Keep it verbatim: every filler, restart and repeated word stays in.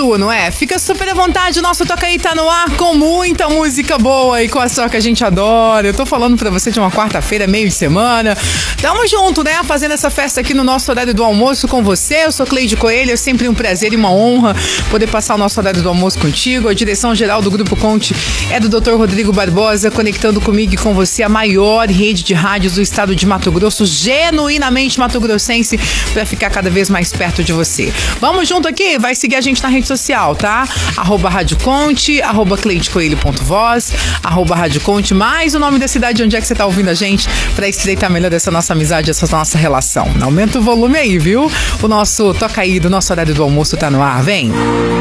sua, não é? Fica super à vontade, o nosso Toca Aí tá no ar com muita música boa e com a sua que a gente adora. Eu tô falando pra você de uma quarta-feira, meio de semana. Tamo junto, né? Fazendo essa festa aqui no nosso horário do almoço com você. Eu sou Cleide Coelho, é sempre um prazer e uma honra poder passar o nosso horário do almoço contigo. A direção geral do Grupo Conte é do doutor Rodrigo Barbosa, conectando comigo e com você a maior rede de rádios do estado de Mato Grosso, genuinamente mato-grossense, pra ficar cada vez mais perto de você. Vamos junto aqui? Vai seguir a gente na rede social, tá? Arroba Rádio Conte, arroba cleidecoelho.voz, arroba Rádio Conte, mais o nome da cidade onde é que você tá ouvindo a gente pra estreitar melhor essa nossa amizade, essa nossa relação. Aumenta o volume aí, viu? O nosso Toca Aí do nosso horário do almoço tá no ar, vem!